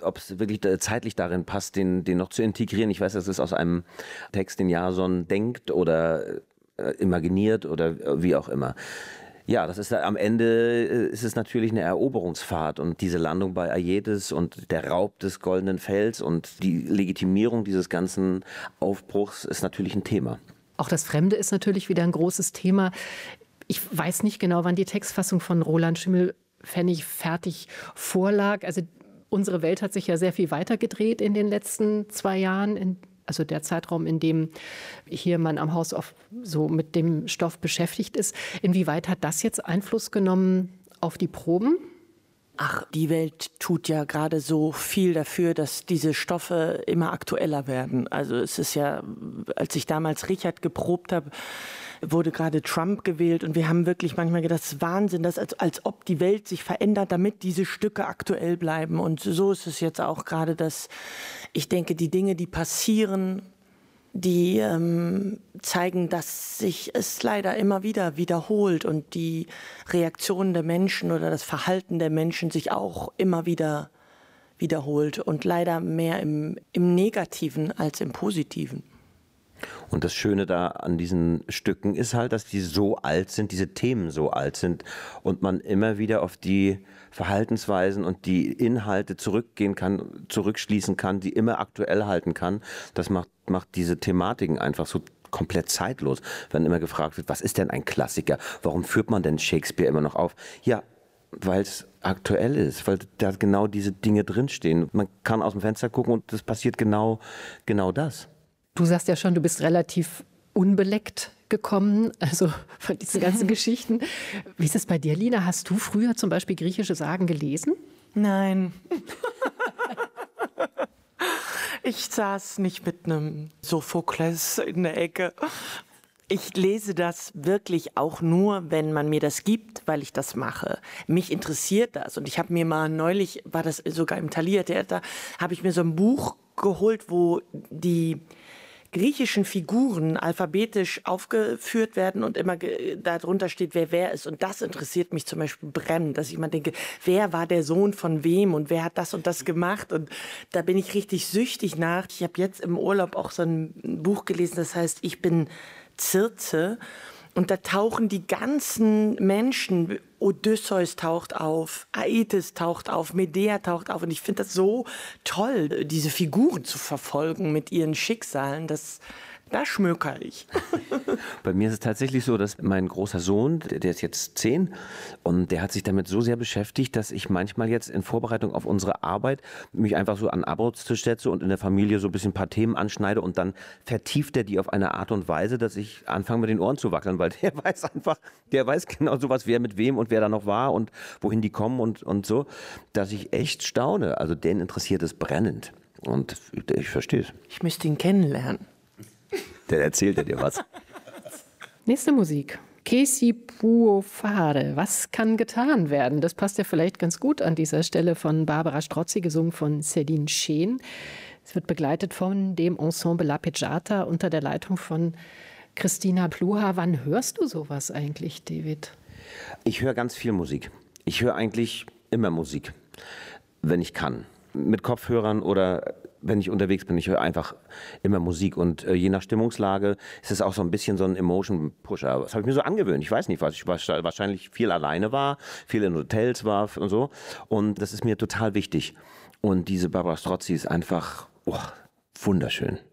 ob es wirklich zeitlich darin passt, den noch zu integrieren. Ich weiß, das ist aus einem Text, den Jason denkt oder imaginiert oder wie auch immer. Ja, das ist am Ende ist es natürlich eine Eroberungsfahrt und diese Landung bei Aietes und der Raub des Goldenen Fells und die Legitimierung dieses ganzen Aufbruchs ist natürlich ein Thema. Auch das Fremde ist natürlich wieder ein großes Thema. Ich weiß nicht genau, wann die Textfassung von Roland Schimmelpfennig fertig vorlag. Also unsere Welt hat sich ja sehr viel weiter gedreht in den letzten 2 Jahren. Also der Zeitraum, in dem hier man am Haus so mit dem Stoff beschäftigt ist. Inwieweit hat das jetzt Einfluss genommen auf die Proben? Ach, die Welt tut ja gerade so viel dafür, dass diese Stoffe immer aktueller werden. Also es ist ja, als ich damals Richard geprobt habe, wurde gerade Trump gewählt und wir haben wirklich manchmal gedacht, das ist Wahnsinn, dass als ob die Welt sich verändert, damit diese Stücke aktuell bleiben. Und so ist es jetzt auch gerade, dass ich denke, die Dinge, die passieren, die zeigen, dass sich es leider immer wieder wiederholt und die Reaktionen der Menschen oder das Verhalten der Menschen sich auch immer wieder wiederholt und leider mehr im Negativen als im Positiven. Und das Schöne da an diesen Stücken ist halt, dass die so alt sind, diese Themen so alt sind und man immer wieder auf die Verhaltensweisen und die Inhalte zurückgehen kann, zurückschließen kann, die immer aktuell halten kann. Das macht diese Thematiken einfach so komplett zeitlos. Wenn immer gefragt wird, was ist denn ein Klassiker? Warum führt man denn Shakespeare immer noch auf? Ja, weil es aktuell ist, weil da genau diese Dinge drinstehen. Man kann aus dem Fenster gucken und es passiert genau das. Du sagst ja schon, du bist relativ unbeleckt gekommen, also von diesen ganzen Geschichten. Wie ist es bei dir, Lina? Hast du früher zum Beispiel griechische Sagen gelesen? Nein. Ich saß nicht mit einem Sophokles in der Ecke. Ich lese das wirklich auch nur, wenn man mir das gibt, weil ich das mache. Mich interessiert das. Und ich habe mir mal neulich, war das sogar im Thalia Theater, habe ich mir so ein Buch geholt, wo die griechischen Figuren alphabetisch aufgeführt werden und immer darunter steht, wer ist. Und das interessiert mich zum Beispiel brennend, dass ich mal denke, wer war der Sohn von wem und wer hat das und das gemacht? Und da bin ich richtig süchtig nach. Ich habe jetzt im Urlaub auch so ein Buch gelesen, das heißt, ich bin Circe. Und da tauchen die ganzen Menschen, Odysseus taucht auf, Aetes taucht auf, Medea taucht auf. Und ich finde das so toll, diese Figuren zu verfolgen mit ihren Schicksalen. Da schmöker ich. Bei mir ist es tatsächlich so, dass mein großer Sohn, der ist jetzt 10 und der hat sich damit so sehr beschäftigt, dass ich manchmal jetzt in Vorbereitung auf unsere Arbeit mich einfach so an Arbeitstisch setze und in der Familie so ein bisschen ein paar Themen anschneide und dann vertieft er die auf eine Art und Weise, dass ich anfange mit den Ohren zu wackeln, weil der weiß genau sowas, wer mit wem und wer da noch war und wohin die kommen und so, dass ich echt staune. Also den interessiert es brennend und ich verstehe es. Ich müsste ihn kennenlernen. Dann erzählt er dir was. Nächste Musik. Che si può fare? Was kann getan werden? Das passt ja vielleicht ganz gut an dieser Stelle von Barbara Strozzi, gesungen von Céline Scheen. Es wird begleitet von dem Ensemble L'Arpeggiata unter der Leitung von Christina Pluha. Wann hörst du sowas eigentlich, David? Ich höre ganz viel Musik. Ich höre eigentlich immer Musik, wenn ich kann. Mit Kopfhörern oder wenn ich unterwegs bin. Ich höre einfach immer Musik und je nach Stimmungslage ist es auch so ein bisschen so ein Emotion-Pusher. Das habe ich mir so angewöhnt. Ich weiß nicht, was ich wahrscheinlich viel alleine war, viel in Hotels war und so. Und das ist mir total wichtig. Und diese Barbara Strozzi ist einfach wunderschön.